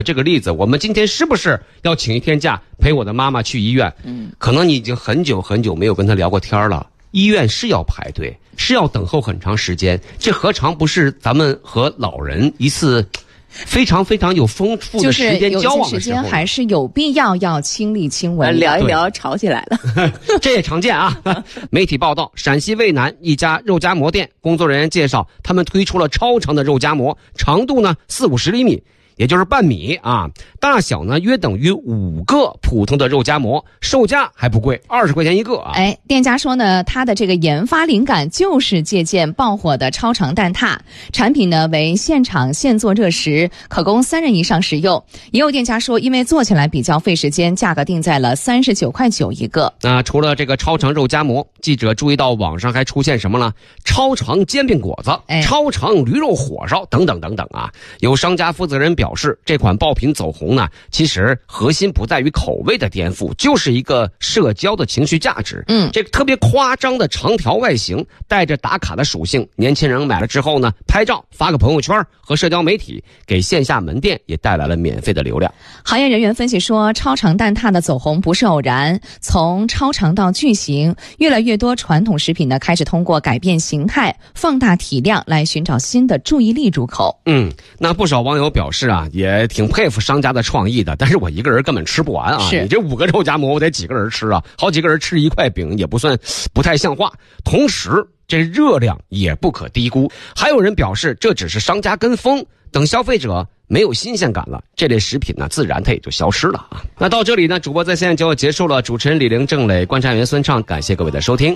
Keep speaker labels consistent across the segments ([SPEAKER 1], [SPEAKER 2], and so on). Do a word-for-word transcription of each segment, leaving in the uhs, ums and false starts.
[SPEAKER 1] 这个例子，我们今天是不是要请一天假陪我的妈妈去医院？嗯，可能你已经很久很久没有跟她聊过天了。医院是要排队，是要等候很长时间，这何尝不是咱们和老人一次非常非常有丰富的时间交往的时候？
[SPEAKER 2] 就是有些时间还是有必要要亲力亲为，
[SPEAKER 3] 聊一聊吵起来了。
[SPEAKER 1] 这也常见啊。媒体报道，陕西渭南一家肉夹馍店工作人员介绍，他们推出了超长的肉夹馍，长度呢四五十厘米，也就是半米啊，大小呢约等于五个普通的肉夹馍，售价还不贵，二十块钱一个啊。
[SPEAKER 2] 哎，店家说呢，他的这个研发灵感就是借鉴爆火的超长蛋挞，产品呢为现场现做热食，可供三人以上食用。也有店家说，因为做起来比较费时间，价格定在了三十九块九一个。
[SPEAKER 1] 那除了这个超长肉夹馍，记者注意到网上还出现什么呢？超长煎饼果子、哎、超长驴肉火烧等等等等啊。有商家负责人表示，这款爆品走红呢，其实核心不在于口味的颠覆，就是一个社交的情绪价值。嗯，这个特别夸张的长条外形，带着打卡的属性，年轻人买了之后呢，拍照发个朋友圈和社交媒体，给线下门店也带来了免费的流量。
[SPEAKER 2] 行业人员分析说，超长蛋挞的走红不是偶然，从超长到巨型，越来越多传统食品呢开始通过改变形态、放大体量来寻找新的注意力入口。
[SPEAKER 1] 嗯，那不少网友表示啊，也挺佩服商家的创意的，但是我一个人根本吃不完啊！你这五个肉夹馍，我得几个人吃啊？好几个人吃一块饼也不算不太像话。同时，这热量也不可低估。还有人表示，这只是商家跟风，等消费者没有新鲜感了，这类食品呢，自然它也就消失了啊。那到这里呢，主播在线就要结束了。主持人李玲、郑磊、观察员孙畅，感谢各位的收听。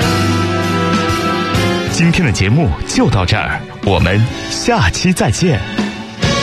[SPEAKER 4] 今天的节目就到这儿，我们下期再见。